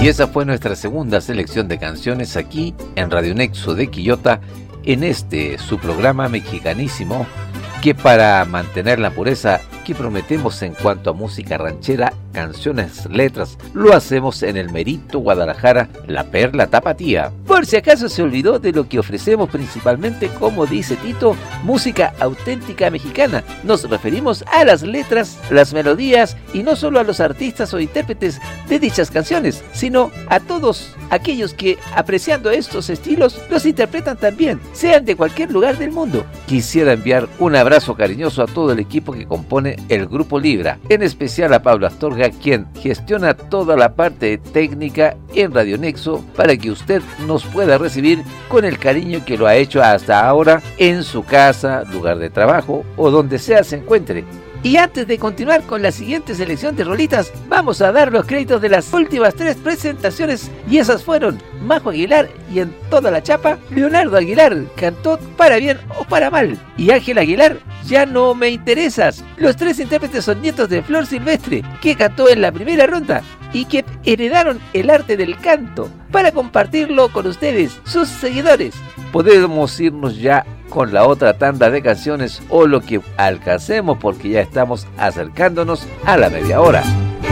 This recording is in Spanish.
Y esa fue nuestra segunda selección de canciones aquí en Radio Nexo de Quillota, en su programa mexicanísimo, que para mantener la pureza que prometemos en cuanto a música ranchera, canciones, letras, lo hacemos en el Merito Guadalajara, la perla tapatía. Por si acaso se olvidó de lo que ofrecemos principalmente, como dice Tito, música auténtica mexicana. Nos referimos a las letras, las melodías y no solo a los artistas o intérpretes de dichas canciones, sino a todos aquellos que, apreciando estos estilos, los interpretan también, sean de cualquier lugar del mundo. Quisiera enviar un abrazo cariñoso a todo el equipo que compone el Grupo Libra, en especial a Pablo Astorga, quien gestiona toda la parte técnica en Radio Nexo para que usted nos pueda recibir con el cariño que lo ha hecho hasta ahora en su casa, lugar de trabajo o donde sea se encuentre. Y antes de continuar con la siguiente selección de rolitas, vamos a dar los créditos de las últimas 3 presentaciones, y esas fueron Majo Aguilar y en toda la chapa, Leonardo Aguilar cantó Para bien o para mal, y Ángel Aguilar, Ya no me interesas. Los 3 intérpretes son nietos de Flor Silvestre, que cantó en la primera ronda y que heredaron el arte del canto para compartirlo con ustedes, sus seguidores. Podemos irnos ya con la otra tanda de canciones o lo que alcancemos, porque ya estamos acercándonos a la media hora.